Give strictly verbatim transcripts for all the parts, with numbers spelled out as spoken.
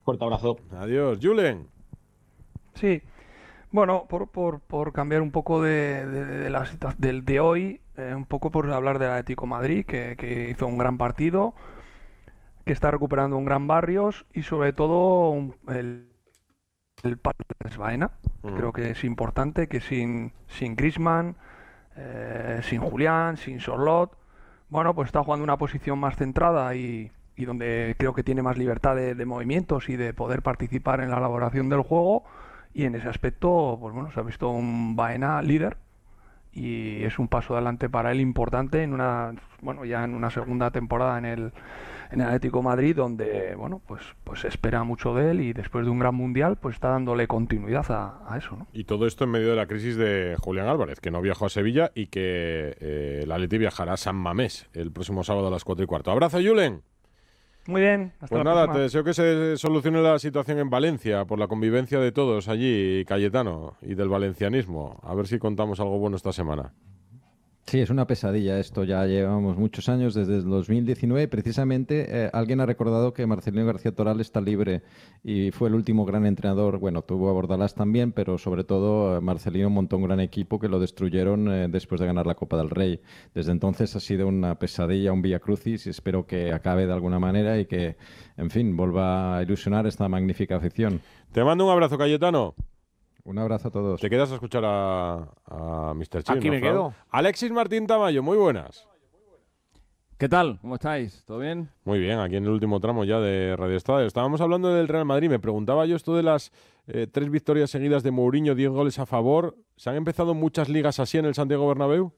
Fuerte abrazo. Adiós, Julen. Sí, bueno, por, por, por cambiar un poco de, de, de la situa- del de hoy, eh, un poco por hablar del Atlético Madrid, que, que hizo un gran partido, que está recuperando un gran Barrios y sobre todo un- el, el Patrick Baena. Mm. Creo que es importante que sin, sin Griezmann, eh, sin Julián, sin Sorlot, bueno, pues está jugando una posición más centrada y, y donde creo que tiene más libertad de, de movimientos y de poder participar en la elaboración del juego. Y en ese aspecto, pues bueno, se ha visto un Baena líder y es un paso adelante para él importante en una, bueno, ya en una segunda temporada en el, en el Atlético Madrid, donde, bueno, pues, pues se espera mucho de él y después de un gran mundial, pues está dándole continuidad a, a eso, ¿no? Y todo esto en medio de la crisis de Julián Álvarez, que no viajó a Sevilla y que eh, el Atleti viajará a San Mamés el próximo sábado a las cuatro y cuarto. ¡Abrazo, Julen! Muy bien, hasta Pues la nada, te próxima. deseo que se solucione la situación en Valencia por la convivencia de todos allí, Cayetano, y del valencianismo. A ver si contamos algo bueno esta semana. Sí, es una pesadilla esto. Ya llevamos muchos años, desde el dos mil diecinueve. Precisamente eh, alguien ha recordado que Marcelino García Toral está libre y fue el último gran entrenador. Bueno, tuvo a Bordalás también, pero sobre todo eh, Marcelino montó un gran equipo que lo destruyeron eh, después de ganar la Copa del Rey. Desde entonces ha sido una pesadilla, un vía crucis, y espero que acabe de alguna manera y que, en fin, vuelva a ilusionar esta magnífica afición. Te mando un abrazo, Cayetano. Un abrazo a todos. Te quedas a escuchar a, a mister Chin, Aquí ¿no, me Fran? quedo. Alexis Martín Tamayo, muy buenas. ¿Qué tal? ¿Cómo estáis? ¿Todo bien? Muy bien, aquí en el último tramo ya de Radio Estadio. Estábamos hablando del Real Madrid. Me preguntaba yo esto de las eh, tres victorias seguidas de Mourinho, diez goles a favor. ¿Se han empezado muchas ligas así en el Santiago Bernabéu?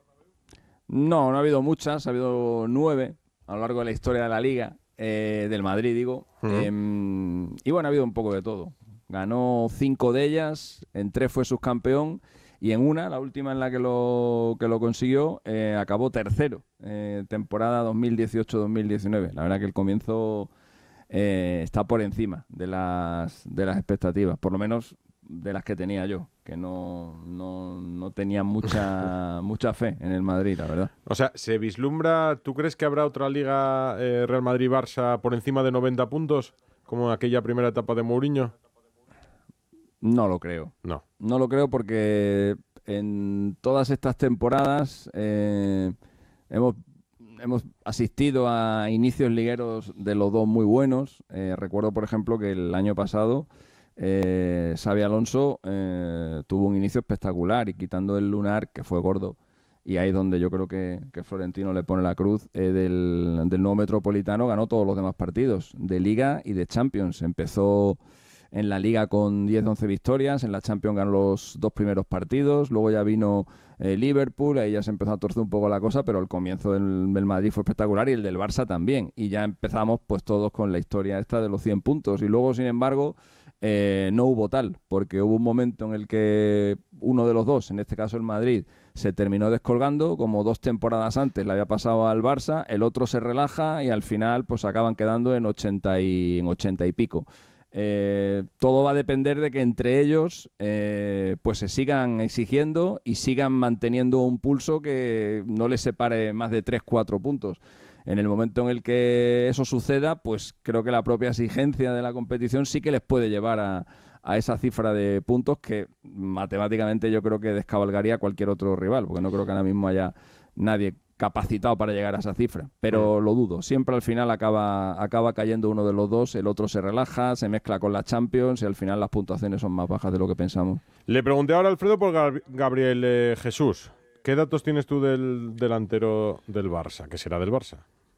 No, no ha habido muchas, ha habido nueve a lo largo de la historia de la Liga, eh, del Madrid, digo. Ujú. Eh, y bueno, ha habido un poco de todo. Ganó cinco de ellas, en tres fue subcampeón y en una, la última en la que lo, que lo consiguió, eh, acabó tercero, eh, temporada dos mil dieciocho dos mil diecinueve. La verdad que el comienzo eh, está por encima de las, de las expectativas, por lo menos de las que tenía yo, que no, no, no tenía mucha, mucha fe en el Madrid, la verdad. O sea, ¿se vislumbra, tú crees que habrá otra liga eh, Real Madrid-Barça por encima de noventa puntos, como en aquella primera etapa de Mourinho? No lo creo. No. No lo creo porque en todas estas temporadas eh, hemos, hemos asistido a inicios ligueros de los dos muy buenos. Eh, recuerdo, por ejemplo, que el año pasado eh, Xabi Alonso eh, tuvo un inicio espectacular y quitando el lunar, que fue gordo, y ahí es donde yo creo que, que Florentino le pone la cruz eh, del, del nuevo Metropolitano, ganó todos los demás partidos, de Liga y de Champions. Empezó en la Liga con diez once victorias, en la Champions ganó los dos primeros partidos, luego ya vino eh, Liverpool, ahí ya se empezó a torcer un poco la cosa, pero el comienzo del, del Madrid fue espectacular y el del Barça también, y ya empezamos pues todos con la historia esta de los cien puntos, y luego sin embargo eh, no hubo tal, porque hubo un momento en el que uno de los dos, en este caso el Madrid, se terminó descolgando, como dos temporadas antes le había pasado al Barça, el otro se relaja y al final pues acaban quedando en ochenta y, en ochenta y pico. Eh, todo va a depender de que entre ellos eh, pues se sigan exigiendo y sigan manteniendo un pulso que no les separe más de tres cuatro puntos. En el momento en el que eso suceda, pues creo que la propia exigencia de la competición sí que les puede llevar a, a esa cifra de puntos que matemáticamente yo creo que descabalgaría a cualquier otro rival, porque no creo que ahora mismo haya nadie capacitado para llegar a esa cifra, pero lo dudo. Siempre al final acaba, acaba cayendo uno de los dos, el otro se relaja, se mezcla con la Champions y al final las puntuaciones son más bajas de lo que pensamos. Le pregunté ahora a Alfredo por Gab- Gabriel eh, Jesús. ¿Qué datos tienes tú del delantero del Barça? ¿Qué será del Barça?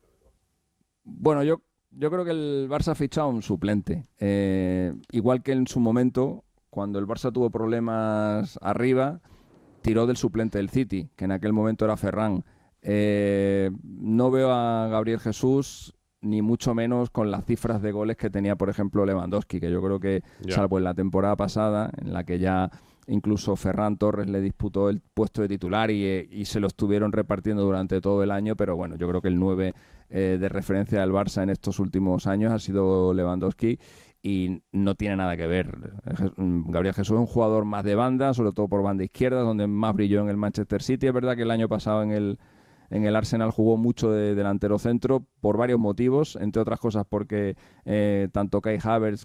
Bueno, yo, yo creo que el Barça ha fichado un suplente. Eh, igual que en su momento, cuando el Barça tuvo problemas arriba, tiró del suplente del City, que en aquel momento era Ferran. Eh, no veo a Gabriel Jesús ni mucho menos con las cifras de goles que tenía, por ejemplo, Lewandowski, que yo creo que, Ya. salvo en la temporada pasada, en la que ya incluso Ferran Torres le disputó el puesto de titular y, y se lo estuvieron repartiendo durante todo el año, pero bueno, yo creo que el nueve eh, de referencia del Barça en estos últimos años ha sido Lewandowski y no tiene nada que ver. Gabriel Jesús es un jugador más de banda, sobre todo por banda izquierda, donde más brilló en el Manchester City. Es verdad que el año pasado en el en el Arsenal jugó mucho de delantero centro por varios motivos, entre otras cosas porque eh, tanto Kai Havertz